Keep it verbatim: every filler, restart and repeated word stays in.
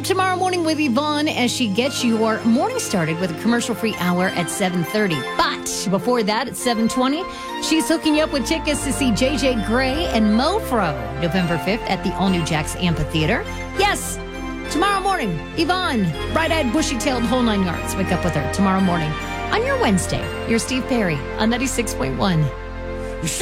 up tomorrow morning with Yvonne as she gets your morning started with a commercial-free hour at seven thirty. But before that, at seven twenty, she's hooking you up with tickets to see J J Grey and Mofro November fifth at the all-new Jack's Amphitheater. Yes, tomorrow morning, Yvonne, bright-eyed, bushy-tailed, whole nine yards. Wake up with her tomorrow morning on your Wednesday. You're Steve Perry on ninety-six point one.